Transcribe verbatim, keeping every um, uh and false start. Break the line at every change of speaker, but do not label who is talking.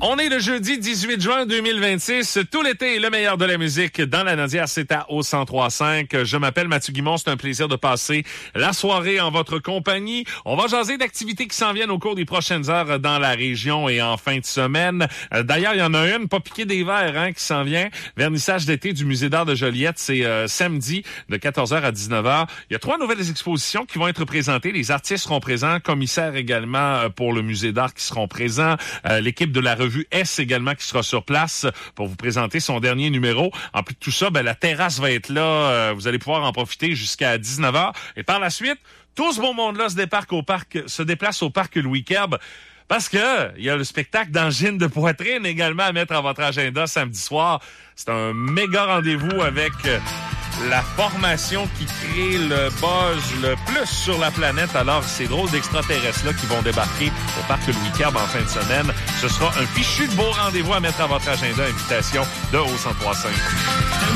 On est le jeudi dix-huit juin deux mille vingt-six. Tout l'été et le meilleur de la musique dans la Naudière, c'est à au cent trois cinq. Je m'appelle Mathieu Guimond. C'est un plaisir de passer la soirée en votre compagnie. On va jaser d'activités qui s'en viennent au cours des prochaines heures dans la région et en fin de semaine. D'ailleurs, il y en a une, pas piqué des verres, hein, qui s'en vient. Vernissage d'été du Musée d'art de Joliette. C'est euh, samedi de quatorze heures à dix-neuf heures. Il y a trois nouvelles expositions qui vont être présentées. Les artistes seront présents, commissaires également pour le Musée d'art qui seront présents. Euh, l'équipe de la revue S également qui sera sur place pour vous présenter son dernier numéro. En plus de tout ça, ben, la terrasse va être là. Euh, vous allez pouvoir en profiter jusqu'à dix-neuf heures. Et par la suite, tout ce beau monde-là se débarque au parc, se déplace au parc Louis Kerb. Parce que il y a le spectacle d'angine de poitrine également à mettre à votre agenda samedi soir. C'est un méga rendez-vous avec la formation qui crée le buzz le plus sur la planète. Alors, ces drôles d'extraterrestres-là qui vont débarquer au parc Louis Kerb en fin de semaine. Ce sera un fichu de beau rendez-vous à mettre à votre agenda. Invitation de au cent trois cinq.